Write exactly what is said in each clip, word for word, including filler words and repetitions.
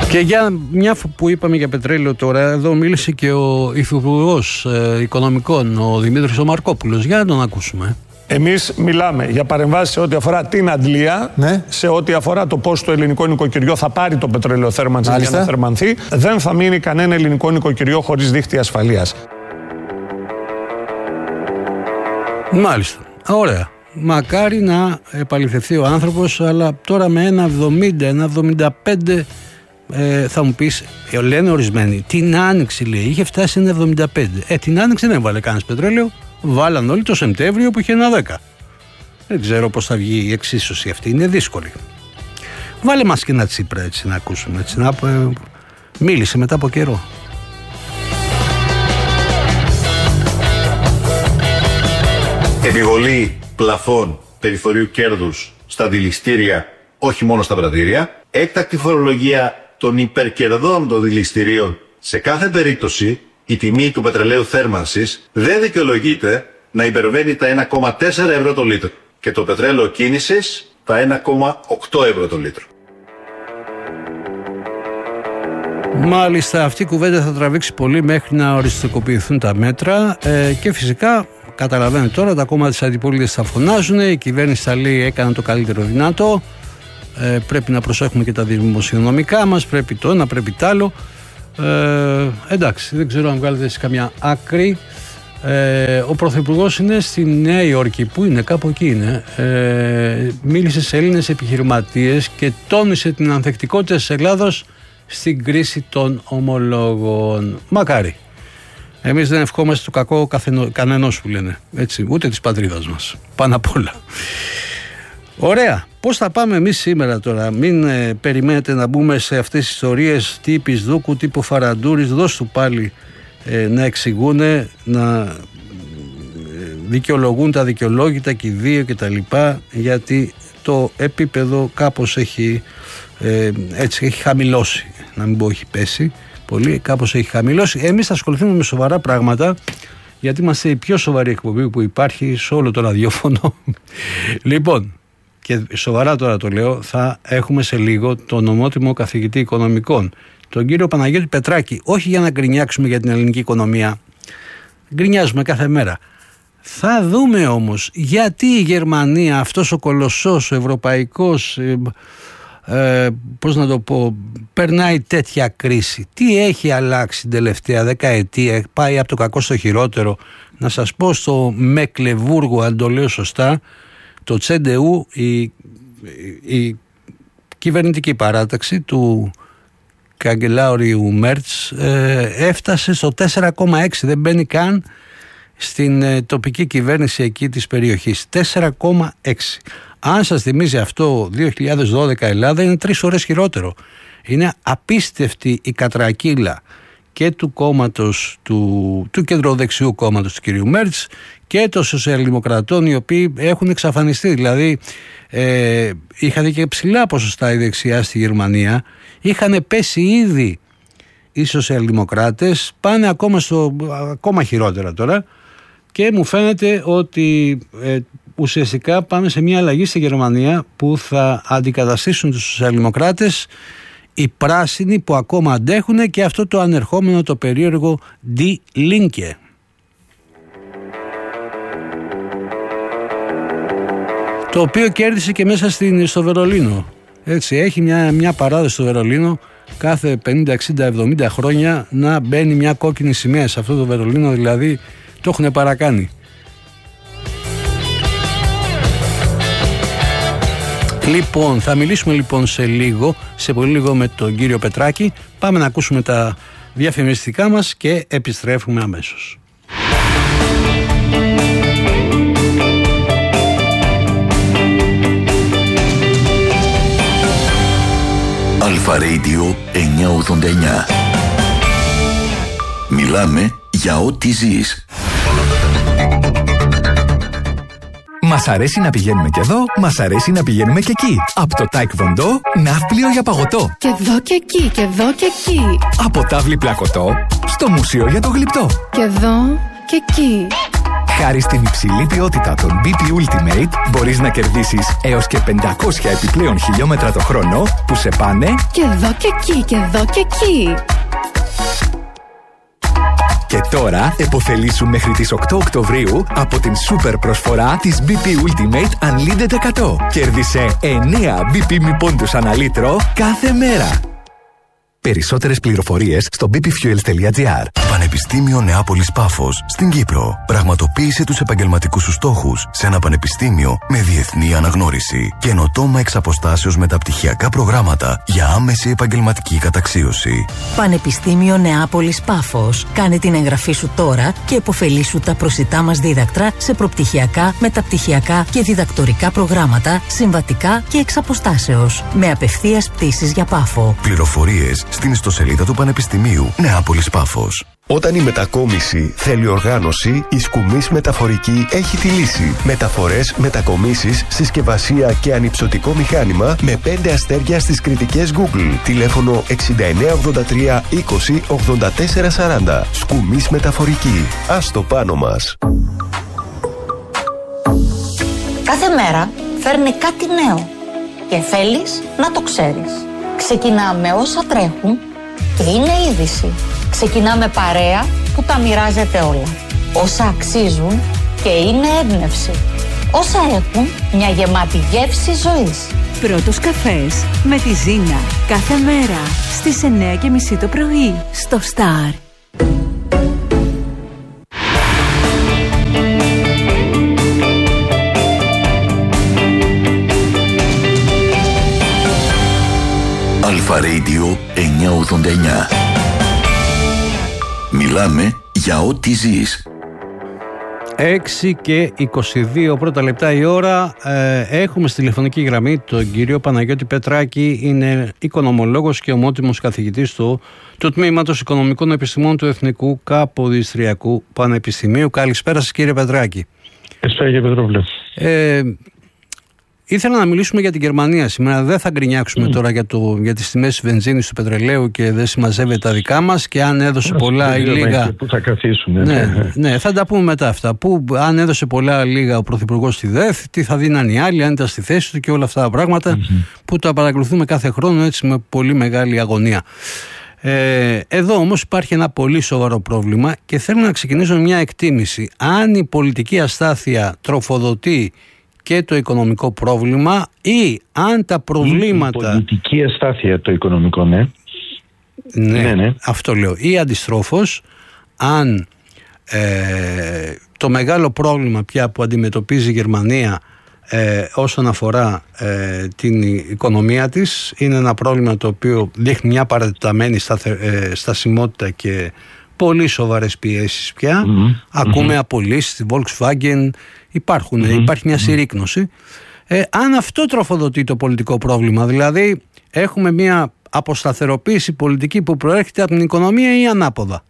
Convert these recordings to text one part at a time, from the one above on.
Και για μια που είπαμε για πετρέλαιο τώρα, εδώ μίλησε και ο Υφυπουργός ε, Οικονομικών, ο Δημήτρης ο Μαρκόπουλος. Για να τον ακούσουμε. Εμείς μιλάμε για παρεμβάσεις σε ό,τι αφορά την αντλία, ναι. σε ό,τι αφορά το πώς το ελληνικό νοικοκυριό θα πάρει το πετρέλαιο θέρμανσης για να θερμανθεί. Δεν θα μείνει κανένα ελληνικό νοικοκυριό χωρίς δίχτυ ασφαλείας. Μάλιστα. Ωραία. Μακάρι να επαληθευτεί ο άνθρωπος, αλλά τώρα με ένα εβδομήντα, ένα εβδομήντα πέντε ε, θα μου πεις, ε, λένε ορισμένοι, την άνοιξη λέει, είχε φτάσει ένα εβδομήντα πέντε. Ε, την άνοιξη δεν έβαλε κανένας πετρέλαιο, βάλαν όλοι το Σεπτέμβριο που είχε ένα δέκα. Δεν ξέρω πώς θα βγει η εξίσωση αυτή, είναι δύσκολη. Βάλε μας και ένα Τσίπρα έτσι να ακούσουμε, έτσι, να, ε, μίλησε μετά από καιρό. Επιβολή πλαφών περιθωρίου κέρδους στα δηληστήρια, όχι μόνο στα πρατήρια. Έκτακτη φορολογία των υπερκερδών των δηληστηρίων. Σε κάθε περίπτωση, η τιμή του πετρελαίου θέρμανσης δεν δικαιολογείται να υπερβαίνει τα ένα κόμμα τέσσερα ευρώ το λίτρο και το πετρέλαιο κίνησης τα ένα κόμμα οκτώ ευρώ το λίτρο. Μάλιστα, αυτή η κουβέντα θα τραβήξει πολύ μέχρι να οριστικοποιηθούν τα μέτρα ε, και φυσικά καταλαβαίνετε τώρα τα κόμματα της αντιπολίτευσης θα φωνάζουν, η κυβέρνηση θα λέει έκανε το καλύτερο δυνατό, ε, πρέπει να προσέχουμε και τα δημοσιονομικά μας, πρέπει το ένα, πρέπει το άλλο. Ε, εντάξει, δεν ξέρω αν βγάλετε σε καμιά άκρη. Ε, ο Πρωθυπουργός είναι στη Νέα Υόρκη, που είναι, κάπου εκεί είναι. Ε, μίλησε σε Έλληνες επιχειρηματίες και τόνισε την ανθεκτικότητα της Ελλάδος στην κρίση των ομολόγων. Μακάρι. Εμείς δεν ευχόμαστε το κακό καθενο, κανενός που λένε, έτσι, ούτε της πατρίδας μας, πάνω απ' όλα. Ωραία. Πώς θα πάμε εμείς σήμερα τώρα? Μην ε, περιμένετε να μπούμε σε αυτές τις ιστορίες τύπης Δούκου, τύπου Φαραντούρης. Δώσ' του πάλι ε, να εξηγούνε, να ε, δικαιολογούν τα δικαιολόγητα και οι δύο και τα λοιπά, γιατί το επίπεδο κάπως έχει, ε, έτσι, έχει χαμηλώσει, να μην πω έχει πέσει πολύ, κάπως έχει χαμηλώσει. Εμείς θα ασχοληθούμε με σοβαρά πράγματα, γιατί είμαστε η πιο σοβαρή εκπομπή που υπάρχει σε όλο το ραδιόφωνο. Λοιπόν, και σοβαρά τώρα το λέω, θα έχουμε σε λίγο τον ομότιμο καθηγητή οικονομικών, τον κύριο Παναγιώτη Πετράκη, όχι για να γκρινιάξουμε για την ελληνική οικονομία, γκρινιάζουμε κάθε μέρα. Θα δούμε όμως γιατί η Γερμανία, αυτός ο κολοσσός, ο ευρωπαϊκός, ε, ε, πώς να το πω, περνάει τέτοια κρίση. Τι έχει αλλάξει την τελευταία δεκαετία, πάει από το κακό στο χειρότερο. Να σας πω, στο Μεκλεβούργο, αν το λέω σωστά, το Τσεντεού, η, η, η κυβερνητική παράταξη του καγκελάριου Μέρτς, ε, έφτασε στο τέσσερα κόμμα έξι, δεν μπαίνει καν στην ε, τοπική κυβέρνηση εκεί της περιοχής. τέσσερα κόμμα έξι. Αν σας θυμίζει αυτό δύο χιλιάδες δώδεκα Ελλάδα, είναι τρεις ώρες χειρότερο. Είναι απίστευτη η κατρακύλα και του κόμματος, του, του κεντροδεξιού κόμματος του κυρίου Μέρτς και των σοσιαλδημοκρατών, οι οποίοι έχουν εξαφανιστεί. Δηλαδή ε, είχαν και ψηλά ποσοστά η δεξιά στη Γερμανία, είχαν πέσει ήδη οι σοσιαλδημοκράτες, πάνε ακόμα, στο, ακόμα χειρότερα τώρα, και μου φαίνεται ότι ε, ουσιαστικά πάμε σε μια αλλαγή στη Γερμανία που θα αντικαταστήσουν τους σοσιαλδημοκράτες οι πράσινοι που ακόμα αντέχουν και αυτό το ανερχόμενο το περίεργο Die Linke. Το οποίο κέρδισε και μέσα στην, στο Βερολίνο. Έτσι, έχει μια, μια παράδοση στο Βερολίνο κάθε πενήντα, εξήντα, εβδομήντα χρόνια να μπαίνει μια κόκκινη σημαία σε αυτό το Βερολίνο, δηλαδή το έχουν παρακάνει. Λοιπόν, θα μιλήσουμε λοιπόν σε λίγο, σε πολύ λίγο με τον κύριο Πετράκη. Πάμε να ακούσουμε τα διαφημιστικά μας και επιστρέφουμε αμέσως. Αλφα Radio εννιακόσια ογδόντα εννιά. Μιλάμε για ό,τι ζεις. Μας αρέσει να πηγαίνουμε και εδώ, μας αρέσει να πηγαίνουμε και εκεί. Από το Taekwondo, ναύπλιο για παγωτό. Και εδώ και εκεί, και εδώ και εκεί. Από τάβλη πλακωτό, στο μουσείο για το γλυπτό. Και εδώ και εκεί. Χάρη στην υψηλή ποιότητα των μπι πι Ultimate μπορείς να κερδίσεις έως και πεντακόσια επιπλέον χιλιόμετρα το χρόνο που σε πάνε και εδώ και εκεί και εδώ και εκεί. Και τώρα επωφελήσου μέχρι τις οκτώ Οκτωβρίου από την σούπερ προσφορά της μπι πι Ultimate Unlimited εκατό. Κέρδισε εννέα μπι πι μη πόντους ανά λίτρο κάθε μέρα. Περισσότερες πληροφορίες στο μπι πι fuels τελεία τζι άρ. Πανεπιστήμιο Νεάπολης Πάφος στην Κύπρο. Πραγματοποίησε τους επαγγελματικούς σου στόχους σε ένα πανεπιστήμιο με διεθνή αναγνώριση. Καινοτόμα εξ αποστάσεως μεταπτυχιακά προγράμματα για άμεση επαγγελματική καταξίωση. Πανεπιστήμιο Νεάπολης Πάφος. Κάνε την εγγραφή σου τώρα και επωφελήσου τα προσιτά μας δίδακτρα σε προπτυχιακά, μεταπτυχιακά και διδακτορικά προγράμματα, συμβατικά και εξ αποστάσεως. Με απευθείας πτήσεις για Πάφο. Πληροφορίες στην ιστοσελίδα του Πανεπιστημίου Νεάπολης Πάφος. Όταν η μετακόμιση θέλει οργάνωση, η Σκουμής Μεταφορική έχει τη λύση. Μεταφορές, μετακομίσεις, συσκευασία και ανυψωτικό μηχάνημα με πέντε αστέρια στις κριτικές Google. Τηλέφωνο εξήντα εννέα ογδόντα τρία είκοσι ογδόντα τέσσερα σαράντα. Σκουμής Μεταφορική. Ας το πάνω μας. Κάθε μέρα φέρνει κάτι νέο και θέλεις να το ξέρεις. Ξεκινάμε όσα τρέχουν και είναι είδηση. Ξεκινάμε παρέα που τα μοιράζεται όλα. Όσα αξίζουν και είναι έμπνευση. Όσα έχουν μια γεμάτη γεύση ζωής. Πρώτος καφές με τη Ζήνα. Κάθε μέρα στις εννέα και μισή το πρωί στο Star. Αλφα Radio εννιακόσια ογδόντα εννιά. Μιλάμε για ό,τι ζεις. έξι και είκοσι δύο πρώτα λεπτά η ώρα. Ε, έχουμε στη τηλεφωνική γραμμή τον κύριο Παναγιώτη Πετράκη. Είναι οικονομολόγος και ομότιμος καθηγητής του, του Τμήματος Οικονομικών Επιστημών του Εθνικού Καποδιστριακού Πανεπιστημίου. Καλησπέρα σας, κύριε Πετράκη. Καλησπέρα, κύριε Πετρόπουλε. Ε, Ήθελα να μιλήσουμε για την Γερμανία σήμερα. Δεν θα γκρινιάξουμε mm. τώρα για, το, για τις τιμές της βενζίνης, του πετρελαίου και δεν συμμαζεύεται τα δικά μας και αν έδωσε Άς, πολλά ή λίγα. Πού θα καθίσουν. Ναι, ναι, θα τα πούμε μετά αυτά. Που, αν έδωσε πολλά ή λίγα ο Πρωθυπουργός στη ΔΕΘ, τι θα δίναν οι άλλοι, αν ήταν στη θέση του και όλα αυτά τα πράγματα mm-hmm. που τα παρακολουθούμε κάθε χρόνο έτσι με πολύ μεγάλη αγωνία. Ε, εδώ όμως υπάρχει ένα πολύ σοβαρό πρόβλημα και θέλω να ξεκινήσω μια εκτίμηση. Αν η πολιτική αστάθεια τροφοδοτεί και το οικονομικό πρόβλημα ή αν τα προβλήματα... Η πολιτική αστάθεια το οικονομικό, ναι. Ναι, ναι, ναι. Αυτό λέω. Ή αντιστρόφως, αν ε, το μεγάλο πρόβλημα πια που αντιμετωπίζει η Γερμανία ε, όσον αφορά ε, την οικονομία της είναι ένα πρόβλημα το οποίο δείχνει μια παρατεταμένη σταθε, ε, στασιμότητα και πολύ σοβαρές πιέσεις πια. Mm-hmm. Ακούμε mm-hmm. απολύσεις στη Volkswagen, υπάρχουν, mm-hmm. υπάρχει μια συρρίκνωση. Ε, αν αυτό τροφοδοτεί το πολιτικό πρόβλημα, δηλαδή έχουμε μια αποσταθεροποίηση πολιτική που προέρχεται από την οικονομία ή ανάποδα.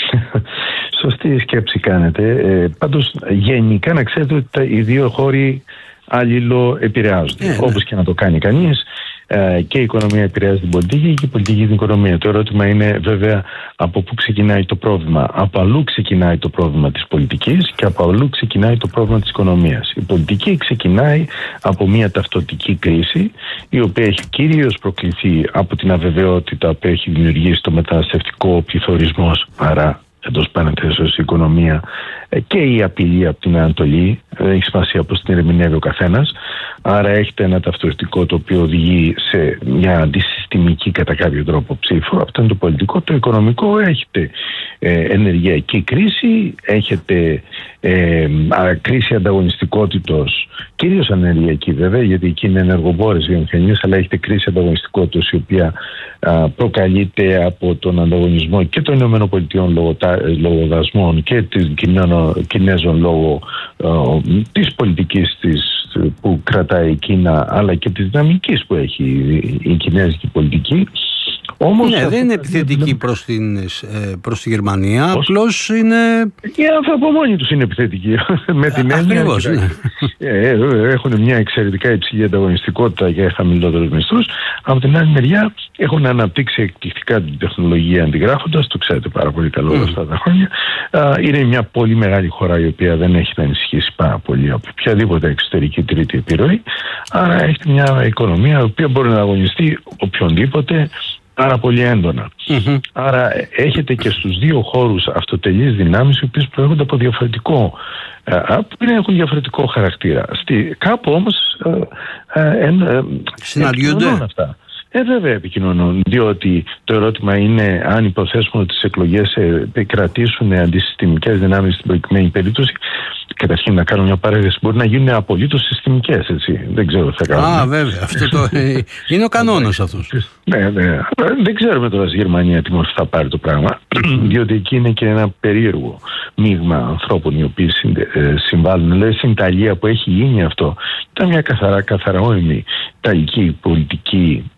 Σωστή σκέψη κάνετε. Ε, πάντως γενικά να ξέρετε ότι οι δύο χώροι αλληλοεπηρεάζονται. Ε, όπως ναι. και να το κάνει κανείς. Και η οικονομία επηρεάζει την πολιτική και η πολιτική την οικονομία. Το ερώτημα είναι βέβαια από πού ξεκινάει το πρόβλημα. Από αλλού ξεκινάει το πρόβλημα της πολιτικής και από αλλού ξεκινάει το πρόβλημα της οικονομίας. Η πολιτική ξεκινάει από μια ταυτοτική κρίση η οποία έχει κυρίως προκληθεί από την αβεβαιότητα που έχει δημιουργήσει το μεταναστευτικό πληθωρισμός, άρα εντός παρενθέσεως η οικονομία και η απειλή από την Ανατολή. Δεν έχει σημασία πώς την ερμηνεύει ο καθένας. Άρα έχετε ένα ταυτοριστικό το οποίο οδηγεί σε μια αντισυστημική κατά κάποιο τρόπο ψήφο. Αυτό είναι το πολιτικό. Το οικονομικό έχετε ε, ενεργειακή κρίση, έχετε ε, α, κρίση ανταγωνιστικότητος, κυρίως ενεργειακή βέβαια, γιατί εκεί είναι ενεργοβόρες βιομηχανίες, αλλά έχετε κρίση ανταγωνιστικότητος η οποία α, προκαλείται από τον ανταγωνισμό και των ΗΠΑ λόγω, λόγω δασμών και των Κινέζων λόγω α, της πολιτικής της που κρατάει η Κίνα, αλλά και της δυναμικής που έχει η κινέζικη πολιτική. Όμως, ναι, δεν είναι επιθετική προς, την, προς τη Γερμανία, απλώς είναι... Οι άνθρωποι από μόνοι τους είναι επιθετικοί. Με την έννοια ναι. Έχουν μια εξαιρετικά υψηλή ανταγωνιστικότητα για χαμηλότερους μισθούς. Από την άλλη μεριά έχουν αναπτύξει εκπληκτικά την τεχνολογία αντιγράφοντας, το ξέρετε πάρα πολύ καλό όλα mm. αυτά τα χρόνια. Είναι μια πολύ μεγάλη χώρα η οποία δεν έχει να ανησυχήσει πάρα πολύ από οποιαδήποτε εξωτερική τρίτη επιρροή. Άρα έχει μια οικονομία η οποία μπορεί να αγωνιστεί οποιονδήποτε πάρα πολύ έντονα. Mm-hmm. Άρα έχετε και στους δύο χώρους αυτοτελείς δυνάμεις οι οποίες προέρχονται από διαφορετικό που έχουν διαφορετικό χαρακτήρα. Στη, κάπου όμως ε, ε, ε, συναντιούνται αυτά. Ε, βέβαια επικοινωνούν, διότι το ερώτημα είναι αν υποθέσουμε ότι τις εκλογές επικρατήσουν αντισυστημικές δυνάμεις στην προκειμένη περίπτωση. Καταρχήν να κάνω μια παρένθεση, μπορεί να γίνουν απολύτως συστημικές, έτσι. Δεν ξέρω τι θα κάνουμε. Α, βέβαια. Αυτό το... είναι ο κανόνας αυτός. Ναι, ναι. Δεν ξέρουμε τώρα στη Γερμανία τι μορφή θα πάρει το πράγμα, διότι εκεί είναι και ένα περίεργο μείγμα ανθρώπων οι οποίοι συμβάλλουν. Δηλαδή στην Ιταλία που έχει γίνει αυτό, ήταν μια καθαρά καθαρόιμη ιταλική πολιτική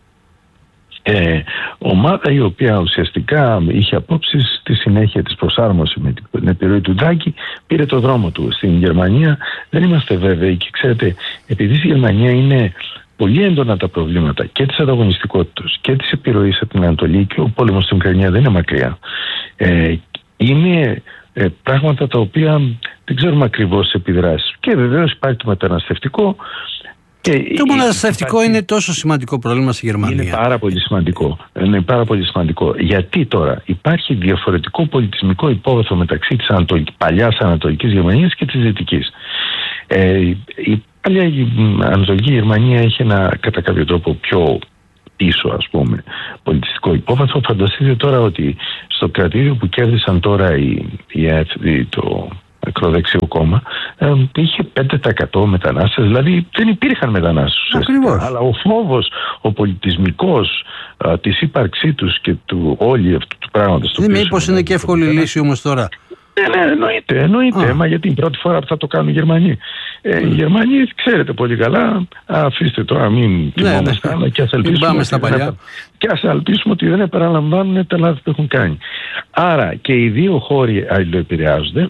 Ε, ομάδα η οποία ουσιαστικά είχε απόψεις, στη συνέχεια της προσάρμοσης με την επιρροή του Ντράγκη πήρε το δρόμο του. Στην Γερμανία δεν είμαστε βέβαιοι και ξέρετε, επειδή στη Γερμανία είναι πολύ έντονα τα προβλήματα και της ανταγωνιστικότητας και της επιρροής από την Ανατολή και ο πόλεμος στην Ουκρανία δεν είναι μακριά. Ε, είναι ε, πράγματα τα οποία δεν ξέρουμε ακριβώς τις επιδράσεις. Και βεβαίως υπάρχει το μεταναστευτικό. Το μεταναστευτικό είναι τόσο σημαντικό πρόβλημα στη Γερμανία. Είναι πάρα πολύ σημαντικό. Είναι πάρα πολύ σημαντικό. Γιατί τώρα υπάρχει διαφορετικό πολιτισμικό υπόβαθρο μεταξύ της Ανατολικής, παλιάς Ανατολικής Γερμανίας και της Δυτικής. Ε, η παλιά η Ανατολική Γερμανία έχει ένα κατά κάποιο τρόπο πιο πίσω, ας πούμε, πολιτιστικό υπόβαθρο. Φανταστείτε τώρα ότι στο κρατήριο που κέρδισαν τώρα οι, οι, το ακροδεξιό κόμμα, ε, είχε πέντε τοις εκατό μετανάστες, δηλαδή δεν υπήρχαν μετανάστες. Αλλά ο φόβος, ο πολιτισμικός ε, της ύπαρξή τους και του όλη αυτού του πράγματος. Δεν μήπως είναι και εύκολη λύση όμως τώρα. Ναι, ναι, εννοείται, εννοείται. Μα γιατί είναι η πρώτη φορά που θα το κάνουν οι Γερμανοί. Ε, οι Γερμανοί ξέρετε πολύ καλά, αφήστε τώρα, μην τιμόμαστε, αλλά και ας ελπίσουμε, και ας ελπίσουμε ότι δεν επαναλαμβάνουν τα λάθη που έχουν κάνει. Άρα και οι δύο χώροι αλληλοεπηρεάζονται.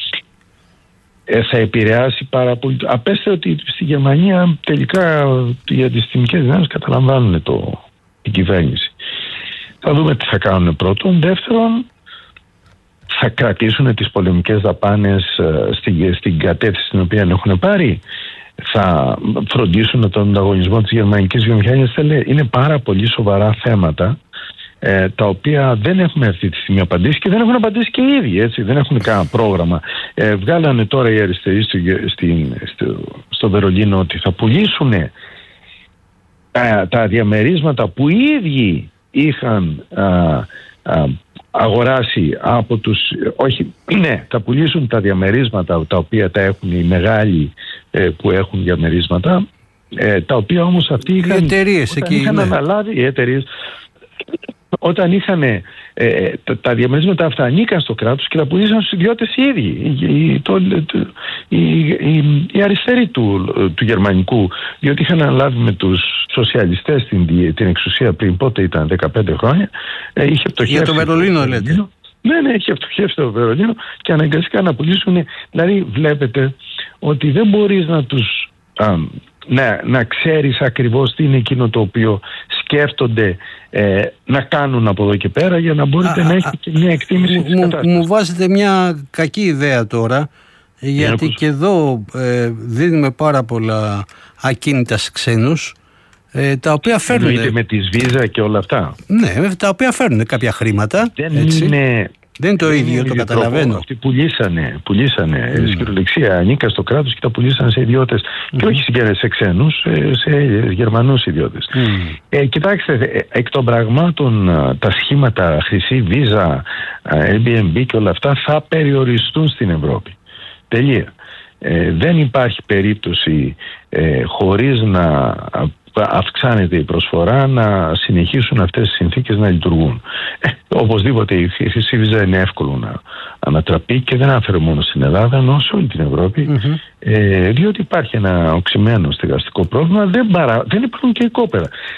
Ε, θα επηρεάσει πάρα πολύ. Απέστε ότι στη Γερμανία τελικά οι αντισυστημικές δυνάμεις καταλαμβάνουν το, την κυβέρνηση. Θα δούμε τι θα κάνουν πρώτον. Δεύτερον, θα κρατήσουν τις πολεμικές δαπάνες ε, στην, στην κατεύθυνση την οποία έχουν πάρει. Θα φροντίσουν τον ανταγωνισμό της γερμανικής βιομηχανίας. Είναι πάρα πολύ σοβαρά θέματα Ε, τα οποία δεν έχουμε αυτή τη στιγμή απαντήσει και δεν έχουν απαντήσει και οι ίδιοι, έτσι, δεν έχουν κανένα πρόγραμμα. Ε, βγάλανε τώρα οι αριστεροί στο, στην, στο, στο Βερολίνο ότι θα πουλήσουν ε, τα διαμερίσματα που οι ίδιοι είχαν α, α, αγοράσει από τους... Όχι, ναι, θα πουλήσουν τα διαμερίσματα τα οποία τα έχουν οι μεγάλοι ε, που έχουν διαμερίσματα, ε, τα οποία όμως αυτοί είχαν, οι εταιρείες εκεί, είχαν ναι. αναλάβει, οι εταιρείες όταν είχαν ε, τα, τα διαμερίσματα αυτά ανήκαν στο κράτος και τα πουλήσαν στους ιδιώτες οι ίδιοι, οι, το, το, οι, οι, οι αριστεροί του, του γερμανικού, διότι είχαν αναλάβει με τους σοσιαλιστές την, την εξουσία πριν, πότε ήταν, δεκαπέντε χρόνια. Ε, είχε Για το Βερολίνο λέτε. Ναι, ναι, είχε φτωχεύσει το Βερολίνο και αναγκαστικά να πουλήσουν. Δηλαδή βλέπετε ότι δεν μπορείς να τους... Α, να, να ξέρεις ακριβώς τι είναι εκείνο το οποίο σκέφτονται ε, να κάνουν από εδώ και πέρα για να μπορείτε α, να έχετε και μια εκτίμηση της κατάστασης. Μου βάζετε μια κακή ιδέα τώρα, γιατί και εδώ ε, δίνουμε πάρα πολλά ακίνητα σε ξένους, ε, τα οποία φέρνουν... Εννοείται με τη Βίζα και όλα αυτά. Ναι, τα οποία φέρνουν κάποια χρήματα. Δεν έτσι. είναι... Δεν είναι το δεν ίδιο, είναι το καταλαβαίνω. Τρόπο. Αυτοί πουλήσανε, πουλήσανε mm. στην κυριολεξία, ανήκαν στο κράτος και τα πουλήσανε σε ιδιώτες. Mm. Και όχι σε ξένους, σε Γερμανούς ιδιώτες. Mm. Ε, κοιτάξτε, εκ των πραγμάτων τα σχήματα Χρυσή Visa, Airbnb και όλα αυτά θα περιοριστούν στην Ευρώπη. Τελεία. Ε, δεν υπάρχει περίπτωση ε, χωρίς να αυξάνεται η προσφορά να συνεχίσουν αυτές τις συνθήκες να λειτουργούν. Ε, οπωσδήποτε η Χρυσή Βίζα είναι εύκολο να ανατραπεί και δεν άφερε μόνο στην Ελλάδα, ενώ σε όλη την Ευρώπη, mm-hmm. ε, διότι υπάρχει ένα οξυμένο στεγαστικό πρόβλημα, δεν, παρα, δεν υπάρχουν και οικόπεδα.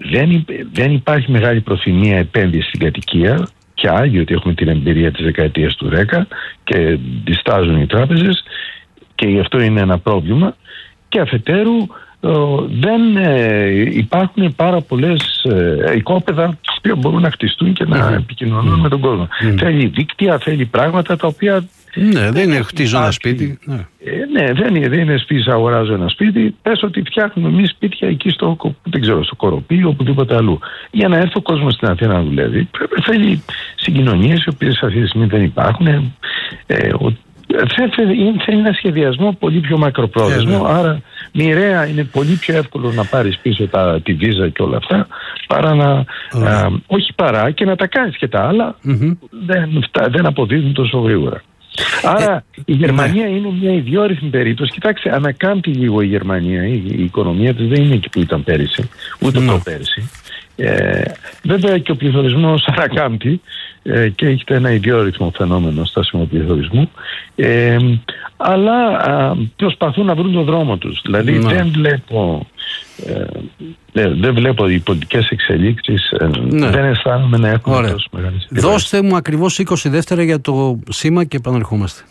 δεν, δεν υπάρχει μεγάλη προθυμία επένδυση στην κατοικία πια, γιατί έχουμε την εμπειρία της δεκαετίας του δέκα και διστάζουν οι τράπεζες και γι' αυτό είναι ένα πρόβλημα. Και αφετέρου δεν ε, υπάρχουν πάρα πολλές ε, οικόπεδα που μπορούν να χτιστούν και να mm-hmm. επικοινωνούν mm-hmm. με τον κόσμο. Mm-hmm. Θέλει δίκτυα, θέλει πράγματα τα οποία... Ναι, δεν είναι χτίζω ένα σπίτι. Ναι, ε, ναι δεν, είναι, δεν είναι σπίτι, αγοράζω ένα σπίτι. Πες ότι φτιάχνουμε εμείς σπίτια εκεί στο, δεν ξέρω, στο Κοροπή, οπουδήποτε αλλού. Για να έρθει ο κόσμος στην Αθήνα να δουλεύει, πρέπει, θέλει συγκοινωνίες οι οποίες αυτή τη στιγμή δεν υπάρχουν. Ε, ο, Θέλει ένα σχεδιασμό πολύ πιο μακροπρόθεσμο, yeah, άρα μοιραία είναι πολύ πιο εύκολο να πάρεις πίσω τα, τη βίζα και όλα αυτά παρά να, oh. α, όχι παρά και να τα κάνεις και τα άλλα mm-hmm. δεν, δεν αποδίδουν τόσο γρήγορα. Άρα ε, η Γερμανία yeah. είναι μια ιδιόρυθμη περίπτωση. Κοιτάξτε, ανακάμπτει λίγο η Γερμανία, η, η οικονομία της δεν είναι εκεί που ήταν πέρυσι, ούτε mm. προπέρυσι. Ε, βέβαια και ο πληθωρισμός ανακάμπτει ε, και έχετε ένα ιδιόρυθμο φαινόμενο στάσιμο πληθωρισμού, ε, αλλά α, προσπαθούν να βρουν τον δρόμο τους. Δηλαδή ναι. δεν βλέπω ε, δεν, δεν βλέπω οι πολιτικές εξελίξεις, ε, ναι. δεν αισθάνομαι να έχουν τόσο μεγάλη. Δώστε μου ακριβώς είκοσι δεύτερα για το σήμα και επαναρχόμαστε.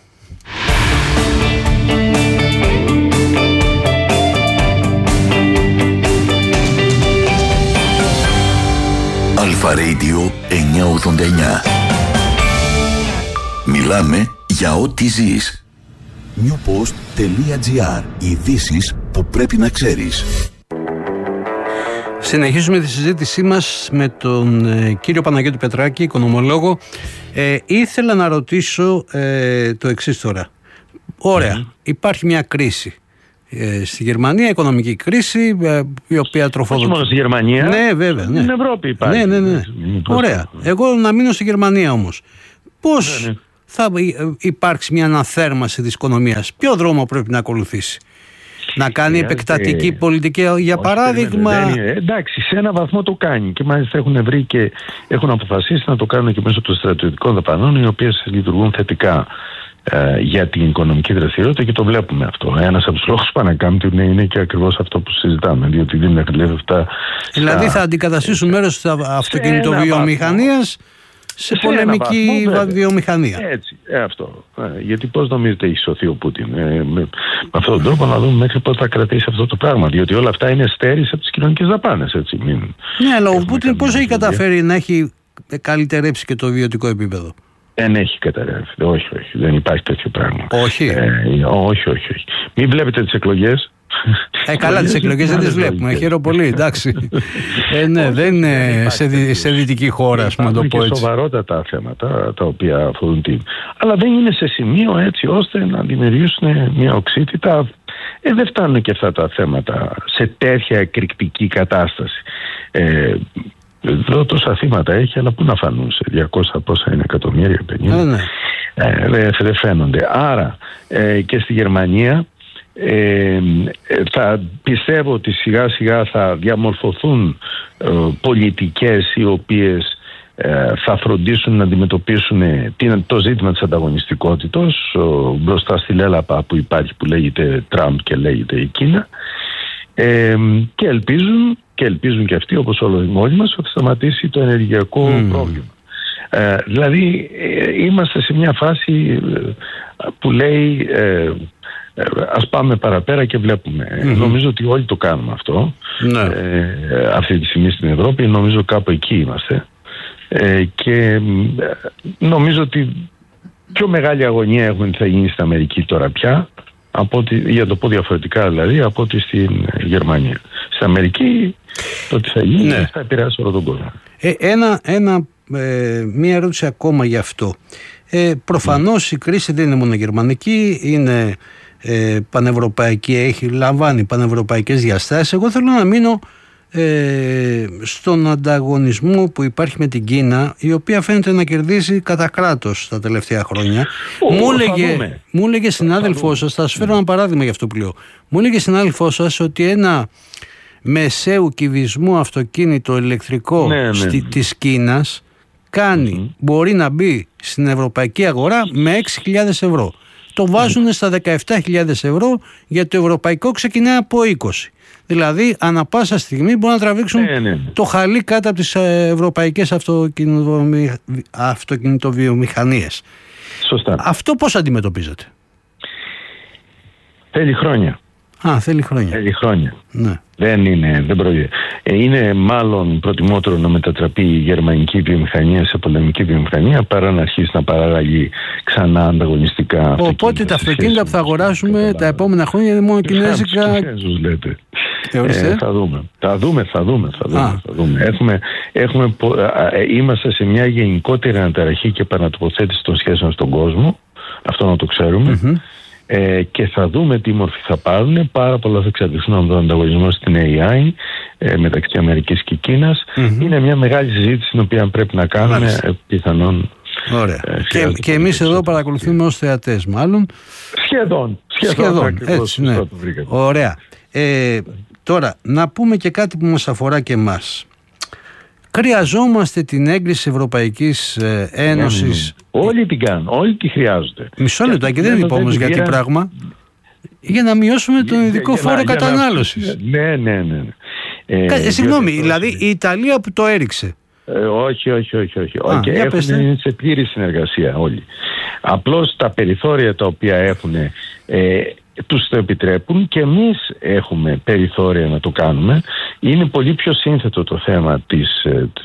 Αλφα Radio εννιακόσια ογδόντα εννιά. Μιλάμε για ό,τι ζεις. newpost.gr. Ειδήσεις που πρέπει να ξέρεις. Συνεχίζουμε τη συζήτησή μας με τον ε, κύριο Παναγιώτη Πετράκη, οικονομολόγο. Ε, ήθελα να ρωτήσω ε, το εξής τώρα. Ωραία, mm-hmm. υπάρχει μια κρίση. Ε, στη Γερμανία, οικονομική κρίση, ε, η οποία τροφοδοτεί. Όχι μόνο στη Γερμανία. Ναι, βέβαια. Ναι. Στην Ευρώπη υπάρχει. Ναι, ναι, ναι. Ωραία. Εγώ να μείνω στη Γερμανία όμως. Πώς ναι, ναι. θα υπάρξει μια αναθέρμανση της οικονομίας, ποιο δρόμο πρέπει να ακολουθήσει? Να κάνει yeah, επεκτατική ε, πολιτική, για όχι, παράδειγμα. Δεν είναι. Εντάξει, σε ένα βαθμό το κάνει και μάλιστα έχουν βρει και έχουν αποφασίσει να το κάνουν και μέσω των στρατιωτικών δαπανών, οι οποίες λειτουργούν θετικά ε, για την οικονομική δραστηριότητα και το βλέπουμε αυτό. Ένας από τους λόγους που ανακάμπτουν είναι και ακριβώς αυτό που συζητάμε, διότι δίνουν αυτά. Δηλαδή θα αντικαταστήσουν μέρος της αυτοκινητοβιομηχανίας σε, σε πολεμική βαθμό, βιομηχανία. Έτσι, ε, αυτό. Ε, γιατί πώς νομίζετε έχει σωθεί ο Πούτιν? Ε, με, με αυτόν τον τρόπο να δούμε μέχρι πότε θα κρατήσει αυτό το πράγμα. Διότι όλα αυτά είναι στέρηση από τις κοινωνικές δαπάνες. Έτσι, μην ναι, αλλά ο Πούτιν πώς έχει καταφέρει να έχει καλυτερέψει και το βιωτικό επίπεδο? Δεν έχει καταρρεύσει. Όχι, όχι. Δεν υπάρχει τέτοιο πράγμα. Όχι. Ε, όχι, όχι, όχι. Μην βλέπετε τις εκλογές. Ε, καλά, τις εκλογές δεν τις βλέπουμε. Χαίρομαι πολύ, εντάξει. ε, ναι, δεν είναι σε, δι, σε δυτική χώρα, ας πούμε, να το πω έτσι. Είναι σοβαρότατα θέματα τα οποία αφορούν την. Αλλά δεν είναι σε σημείο έτσι ώστε να δημιουργήσουν μια οξύτητα. Ε, δεν φτάνουν και αυτά τα θέματα σε τέτοια εκρηκτική κατάσταση. Ε, Εδώ τόσα θύματα έχει, αλλά πού να φανούν σε διακόσια πόσα είναι εκατομμύρια, πενήντα. Ναι. Ε, δεν δε φαίνονται. Άρα ε, και στη Γερμανία ε, θα πιστεύω ότι σιγά σιγά θα διαμορφωθούν ε, πολιτικές οι οποίες ε, θα φροντίσουν να αντιμετωπίσουν το ζήτημα της ανταγωνιστικότητας ε, μπροστά στη λέλαπα που υπάρχει, που λέγεται Τραμπ και λέγεται η Κίνα, ε, και ελπίζουν και ελπίζουν και αυτοί, όπως όλοι μας, ότι θα σταματήσει το ενεργειακό mm. πρόβλημα. Ε, δηλαδή ε, είμαστε σε μια φάση ε, που λέει ε, ε, ας πάμε παραπέρα και βλέπουμε. Mm-hmm. Νομίζω ότι όλοι το κάνουμε αυτό. Mm-hmm. ε, αυτή τη στιγμή στην Ευρώπη. Νομίζω κάπου εκεί είμαστε. Ε, και ε, νομίζω ότι πιο μεγάλη αγωνία έχουν θα γίνει στην Αμερική τώρα πια, από ότι, για το πω διαφορετικά δηλαδή, από ότι στην Γερμανία. Στην Αμερική το τι θα γίνει ναι. θα επηρεάσει όλο τον κόσμο. Ε, ένα, ένα, ε, μία ερώτηση ακόμα γι' αυτό. Ε, προφανώς mm. η κρίση δεν είναι μόνο γερμανική, είναι ε, πανευρωπαϊκή, έχει, λαμβάνει πανευρωπαϊκές διαστάσεις. Εγώ θέλω να μείνω ε, στον ανταγωνισμό που υπάρχει με την Κίνα, η οποία φαίνεται να κερδίζει κατά κράτος τα τελευταία χρόνια. Oh, μου, έλεγε, μου έλεγε συνάδελφός σας, θα σας φέρω ένα παράδειγμα για αυτό που λέω. Μου έλεγε συνάδελφός σας ότι ένα μεσαίου κυβισμού αυτοκίνητο ηλεκτρικό ναι, ναι. Στη, της Κίνας κάνει, mm-hmm. μπορεί να μπει στην ευρωπαϊκή αγορά με έξι χιλιάδες ευρώ. Το βάζουν mm-hmm. στα δεκαεπτά χιλιάδες ευρώ, γιατί το ευρωπαϊκό ξεκινάει από είκοσι. Δηλαδή, ανά πάσα στιγμή μπορούν να τραβήξουν ναι, ναι. το χαλί κάτω από τις ευρωπαϊκές αυτοκινητοβιομηχανίες. Σωστά. Αυτό πώς αντιμετωπίζετε? Θέλει χρόνια. Α, θέλει χρόνια. Θέλει χρόνια. Ναι. Δεν είναι, δεν πρόκειται. Είναι μάλλον προτιμότερο να μετατραπεί η γερμανική βιομηχανία σε πολεμική βιομηχανία παρά να αρχίσει να παράγει ξανά ανταγωνιστικά. Οπότε τα αυτοκίνητα που θα αγοράσουμε τα επόμενα χρόνια είναι μόνο κινέζικα. Ε, θα δούμε. Θα δούμε, θα δούμε, θα δούμε. Θα δούμε. Έχουμε, έχουμε, είμαστε σε μια γενικότερη αναταραχή και επανατοποθέτηση των σχέσεων στον κόσμο. Αυτό να το ξέρουμε. Mm-hmm. Ε, και θα δούμε τι μορφή θα πάρουν. Πάρα πολλά θα εξαρτηθούν από τον ανταγωνισμό στην έι άι ε, μεταξύ Αμερικής και Κίνας. Mm-hmm. Είναι μια μεγάλη συζήτηση την οποία πρέπει να κάνουμε ε, πιθανόν. Ωραία. Ε, και, και εμείς εδώ παρακολουθούμε ως θεατές μάλλον. Σχεδόν. Σχεδόν, Σχεδόν ακριβώς, έτσι, ναι. Ωραία. Ε, τώρα, να πούμε και κάτι που μας αφορά και εμάς. Χρειαζόμαστε την έγκριση Ευρωπαϊκής Ένωσης. Όλοι την κάνουν, όλοι τη χρειάζονται. Μισό λεπτό, και δεν είπα όμως για τι πράγμα. Για να μειώσουμε τον ειδικό για, φόρο κατανάλωσης. Ναι, ναι, ναι. Ε, ε, Συγγνώμη, δηλαδή η Ιταλία που το έριξε. Ε, όχι, όχι, όχι. όχι. Α, και έχουν σε πλήρη συνεργασία όλοι. Απλώς τα περιθώρια τα οποία έχουν ε, τους το επιτρέπουν και εμείς έχουμε περιθώρια να το κάνουμε. Είναι πολύ πιο σύνθετο το θέμα της...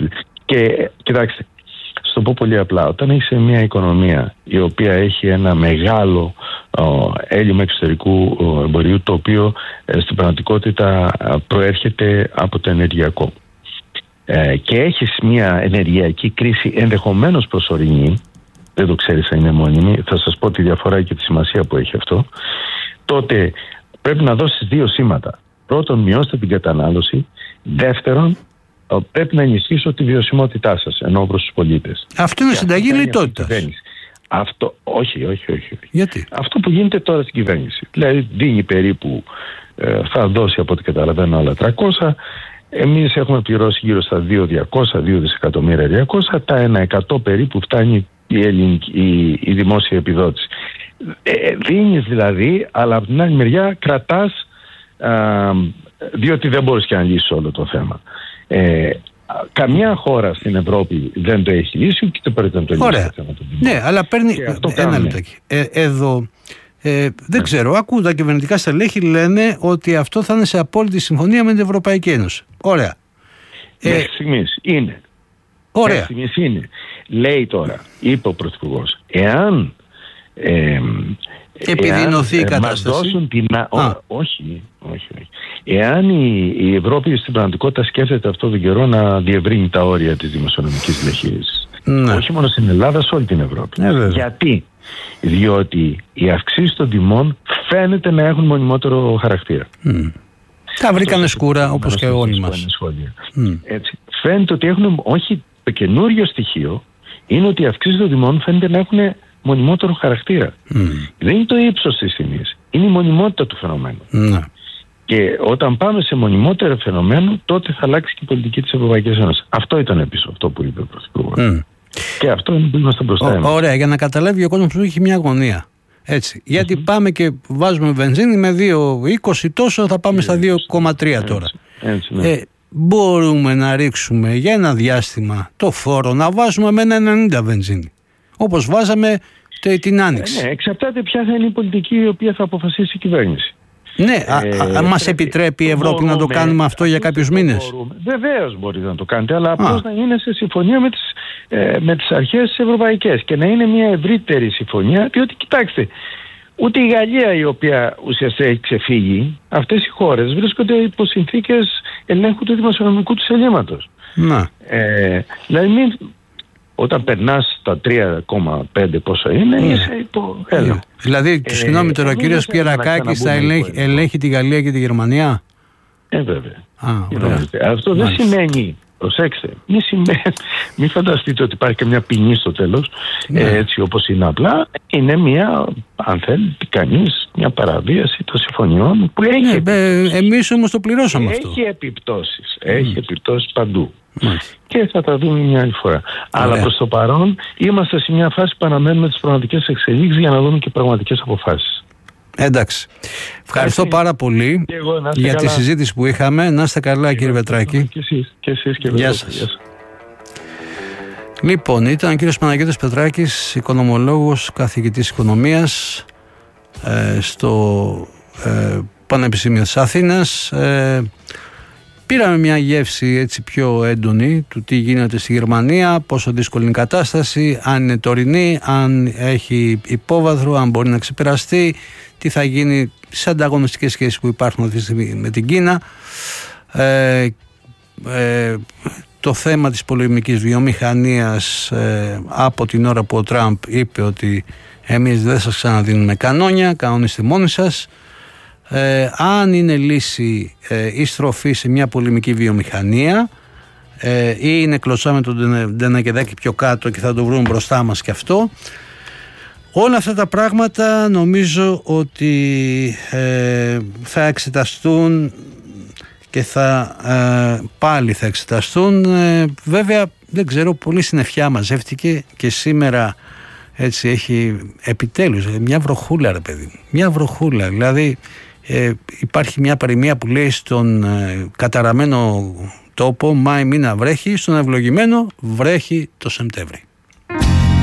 Και κοιτάξτε, στο πω πολύ απλά, όταν έχεις μια οικονομία η οποία έχει ένα μεγάλο ο, έλλειμμα εξωτερικού ο, εμπορίου, το οποίο ε, στην πραγματικότητα προέρχεται από το ενεργειακό, ε, και έχεις μια ενεργειακή κρίση ενδεχομένως προσωρινή, δεν το ξέρεις αν είναι μόνιμη, θα σας πω τη διαφορά και τη σημασία που έχει αυτό, τότε πρέπει να δώσεις δύο σήματα. Πρώτον, μειώστε την κατανάλωση. Δεύτερον, πρέπει να ενισχύσω τη βιωσιμότητά σας, ενώ προς τους πολίτες. Αυτό είναι συνταγή λιτότητας. Αυτό, όχι, όχι, όχι. Γιατί? Αυτό που γίνεται τώρα στην κυβέρνηση. Δηλαδή, δίνει περίπου, ε, θα δώσει από ό,τι καταλαβαίνω άλλα τριακόσια. Εμείς έχουμε πληρώσει γύρω στα δύο χιλιάδες διακόσια, δύο δισεκατομμύρια διακόσια. Τα ένα εκατό περίπου φτάνει η, ελληνική, η, η δημόσια επιδότηση. Ε, δίνεις δηλαδή, αλλά από την άλλη μεριά κρατάς, α, διότι δεν μπορείς και να λύσεις όλο το θέμα. Ε, καμιά χώρα στην Ευρώπη δεν το έχει λύσει και δεν πρέπει να το λύσει. Ωραία. Ναι, αλλά παίρνει ένα λεπτάκι. Ε, εδώ ε, δεν ναι. ξέρω, ακούω τα κυβερνητικά στελέχη λένε ότι αυτό θα είναι σε απόλυτη συμφωνία με την Ευρωπαϊκή Ένωση. Ωραία. Μέχρι ε, στιγμής είναι. Ωραία. Μέχρι στιγμής είναι. Λέει τώρα, είπε ο Πρωθυπουργός, εάν ε, επιδεινωθεί η κατάσταση. Την... Ό, όχι, όχι, όχι. Εάν η, η Ευρώπη στην πραγματικότητα σκέφτεται αυτόν τον καιρό να διευρύνει τα όρια της δημοσιονομικής διαχείρισης. Ναι. Όχι μόνο στην Ελλάδα, σε όλη την Ευρώπη. Ναι, γιατί? Διότι οι αυξήσεις των τιμών φαίνεται να έχουν μονιμότερο χαρακτήρα. Mm. Τα βρήκανε σκούρα όπως και όλοι μας. Mm. Έτσι. Φαίνεται ότι έχουν, όχι, το καινούριο στοιχείο είναι ότι οι αυξήσεις των τιμών φαίνεται να έχουν μονιμότερο χαρακτήρα. Mm. Δεν είναι το ύψος της τιμής, είναι η μονιμότητα του φαινομένου. Mm. Και όταν πάμε σε μονιμότερο φαινομένο, τότε θα αλλάξει και η πολιτική της Ευρωπαϊκής Ένωσης. Αυτό ήταν πίσω αυτό που είπε ο Πρωθυπουργός. Mm. Και αυτό είναι που είμαστε μπροστά. Ω, ωραία, για να καταλάβει ο κόσμος που έχει μια αγωνία. Έτσι. Γιατί mm-hmm. πάμε και βάζουμε βενζίνη με δύο είκοσι τόσο, θα πάμε στα δύο κόμμα τρία τώρα. Έτσι, έτσι, ναι. ε, μπορούμε να ρίξουμε για ένα διάστημα το φόρο, να βάζουμε με ένα ενενήντα βενζίνη. Όπως βάζαμε την Άνοιξη. Ε, ναι, εξαρτάται ποια θα είναι η πολιτική η οποία θα αποφασίσει η κυβέρνηση. Ναι, ε, μας επιτρέπει η Ευρώπη μπορούμε, να το κάνουμε αυτό για κάποιους μήνες. Βεβαίως μπορείτε να το κάνετε, αλλά απλώς να είναι σε συμφωνία με τις, ε, με τις αρχές τις ευρωπαϊκές και να είναι μια ευρύτερη συμφωνία, διότι κοιτάξτε, ούτε η Γαλλία, η οποία ουσιαστικά έχει ξεφύγει, αυτές οι χώρες βρίσκονται υπό συνθήκες ελέγχου του δημοσιονομικού τους ελλείμματος. Να. Ε, δηλαδή μην... Όταν περνάς τα τρία κόμμα πέντε πόσο είναι, yeah. είσαι υπό έλεγχο. Yeah. Δηλαδή, ε, συγγνώμη τώρα, ο κύριος Πιερακάκης θα ελέγχει, ελέγχει τη Γαλλία και τη Γερμανία. Ε, βέβαια. Α, αυτό Μάλιστα. δεν σημαίνει, προσέξτε, μην, σημαίνει, μην φανταστείτε ότι υπάρχει και μια ποινή στο τέλος, yeah. ε, έτσι όπως είναι απλά. Είναι μια, αν θέλει, κανείς, μια παραβίαση των συμφωνιών που έχει. Yeah, ε, εμείς όμως το πληρώσαμε έχει αυτό. Έχει επιπτώσεις. Mm. Έχει επιπτώσεις παντού. Μάλιστα. Και θα τα δούμε μια άλλη φορά. Ωραία. Αλλά προς το παρόν είμαστε σε μια φάση που αναμένουμε τις πραγματικές εξελίξεις για να δούμε και πραγματικές αποφάσεις. Εντάξει. Ευχαριστώ Έτσι. πάρα πολύ εγώ, για καλά. τη συζήτηση που είχαμε. Να είστε καλά, κύριε Πετράκη. Και εσείς, και εσείς και Γεια σας. Λοιπόν, ήταν ο κύριος Παναγιώτης Πετράκης, οικονομολόγος, καθηγητής οικονομίας ε, στο ε, Πανεπιστήμιο της Αθήνας. Ε, πήραμε μια γεύση έτσι πιο έντονη του τι γίνεται στη Γερμανία, πόσο δύσκολη είναι η κατάσταση, αν είναι τωρινή, αν έχει υπόβαθρο, αν μπορεί να ξεπεραστεί, τι θα γίνει στις ανταγωνιστικές σχέσεις που υπάρχουν αυτή τη στιγμή με την Κίνα. Ε, ε, το θέμα της πολεμικής βιομηχανίας ε, από την ώρα που ο Τραμπ είπε ότι εμείς δεν σας ξαναδίνουμε κανόνια, κανονίστε μόνοι σας. Ε, αν είναι λύση ε, η στροφή σε μια πολεμική βιομηχανία ε, ή είναι κλωτσά με τον Ντενακεδάκη πιο κάτω και θα το βρούμε μπροστά μας και αυτό. Όλα αυτά τα πράγματα νομίζω ότι ε, θα εξεταστούν και θα ε, πάλι θα εξεταστούν. Ε, βέβαια δεν ξέρω, πολύ συννεφιά μαζεύτηκε και σήμερα έτσι έχει επιτέλους μια βροχούλα, ρε παιδί, μια βροχούλα, δηλαδή ε, υπάρχει μια παροιμία που λέει στον ε, καταραμένο τόπο Μάη μήνα βρέχει, στον ευλογημένο βρέχει το Σεπτέμβρη.